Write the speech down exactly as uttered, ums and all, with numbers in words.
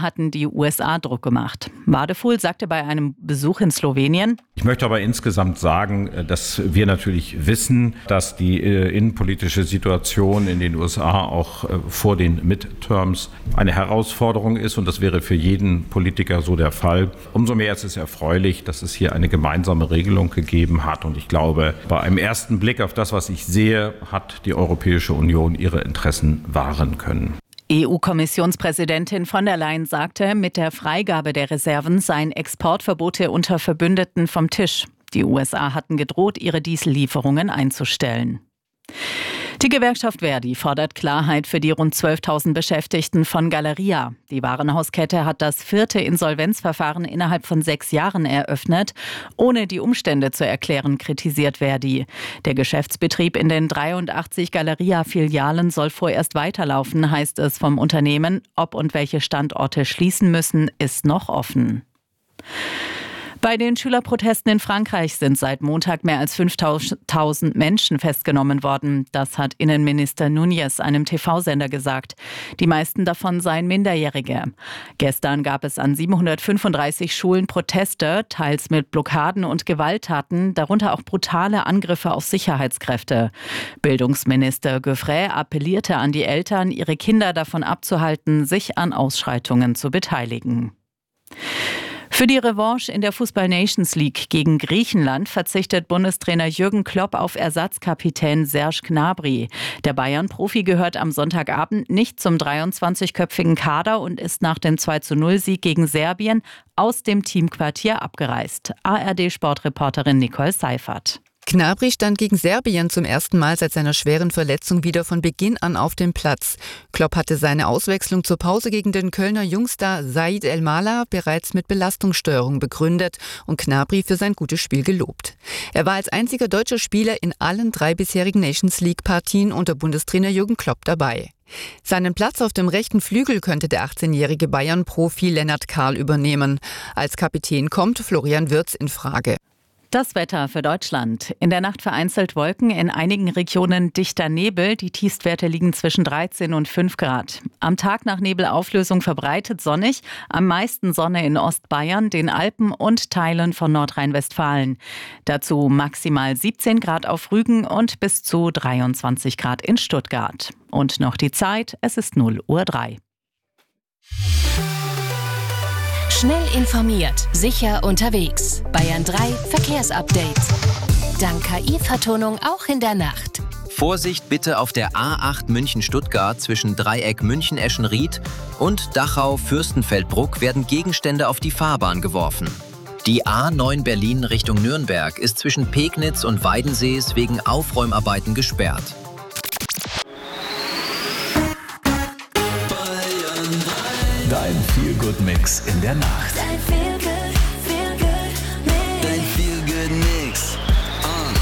hatten die U S A Druck gemacht. Wadefuhl sagte bei einem Besuch in Slowenien: Ich möchte aber insgesamt sagen, dass wir natürlich wissen, dass die innenpolitische Situation in den U S A auch vor den Midterms eine Herausforderung ist, und das wäre für jeden Politiker so der Fall. Umso mehr ist es erfreulich, dass es hier eine gemeinsame Regelung gegeben hat, und ich glaube, bei einem ersten Blick auf das, was ich sehe, hat die Europäische Union ihre Interessen wahren können. E U-Kommissionspräsidentin von der Leyen sagte, mit der Freigabe der Reserven seien Exportverbote unter Verbündeten vom Tisch. Die U S A hatten gedroht, ihre Diesellieferungen einzustellen. Die Gewerkschaft Verdi fordert Klarheit für die rund zwölftausend Beschäftigten von Galeria. Die Warenhauskette hat das vierte Insolvenzverfahren innerhalb von sechs Jahren eröffnet, ohne die Umstände zu erklären, kritisiert Verdi. Der Geschäftsbetrieb in den dreiundachtzig Galeria-Filialen soll vorerst weiterlaufen, heißt es vom Unternehmen. Ob und welche Standorte schließen müssen, ist noch offen. Bei den Schülerprotesten in Frankreich sind seit Montag mehr als fünftausend Menschen festgenommen worden. Das hat Innenminister Núñez einem T V-Sender gesagt. Die meisten davon seien Minderjährige. Gestern gab es an siebenhundertfünfunddreißig Schulen Proteste, teils mit Blockaden und Gewalttaten, darunter auch brutale Angriffe auf Sicherheitskräfte. Bildungsminister Goeffrey appellierte an die Eltern, ihre Kinder davon abzuhalten, sich an Ausschreitungen zu beteiligen. Für die Revanche in der Fußball-Nations League gegen Griechenland verzichtet Bundestrainer Jürgen Klopp auf Ersatzkapitän Serge Gnabry. Der Bayern-Profi gehört am Sonntagabend nicht zum dreiundzwanzigköpfigen Kader und ist nach dem zwei zu null Sieg gegen Serbien aus dem Teamquartier abgereist. A R D-Sportreporterin Nicole Seifert. Gnabry stand gegen Serbien zum ersten Mal seit seiner schweren Verletzung wieder von Beginn an auf dem Platz. Klopp hatte seine Auswechslung zur Pause gegen den Kölner Jungstar Said El-Mala bereits mit Belastungsstörung begründet und Gnabry für sein gutes Spiel gelobt. Er war als einziger deutscher Spieler in allen drei bisherigen Nations League-Partien unter Bundestrainer Jürgen Klopp dabei. Seinen Platz auf dem rechten Flügel könnte der achtzehnjährige Bayern-Profi Lennart Kahl übernehmen. Als Kapitän kommt Florian Wirtz in Frage. Das Wetter für Deutschland. In der Nacht vereinzelt Wolken, in einigen Regionen dichter Nebel. Die Tiefstwerte liegen zwischen dreizehn und fünf Grad. Am Tag nach Nebelauflösung verbreitet sonnig. Am meisten Sonne in Ostbayern, den Alpen und Teilen von Nordrhein-Westfalen. Dazu maximal siebzehn Grad auf Rügen und bis zu dreiundzwanzig Grad in Stuttgart. Und noch die Zeit, es ist null Uhr drei. Schnell informiert, sicher unterwegs. Bayern drei Verkehrsupdate. Dank K I-Vertonung auch in der Nacht. Vorsicht bitte auf der A acht München-Stuttgart zwischen Dreieck München-Eschenried und Dachau-Fürstenfeldbruck werden Gegenstände auf die Fahrbahn geworfen. Die A neun Berlin Richtung Nürnberg ist zwischen Pegnitz und Weidensees wegen Aufräumarbeiten gesperrt. Dein Feel-Good-Mix in der Nacht.